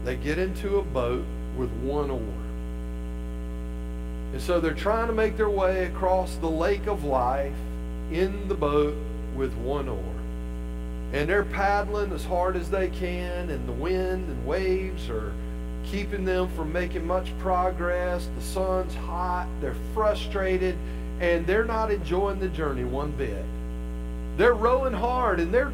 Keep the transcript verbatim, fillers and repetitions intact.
They get into a boat with one oar. And so they're trying to make their way across the lake of life in the boat with one oar. And they're paddling as hard as they can, and the wind and waves are keeping them from making much progress. The sun's hot, they're frustrated, and they're not enjoying the journey one bit. They're rowing hard, and they're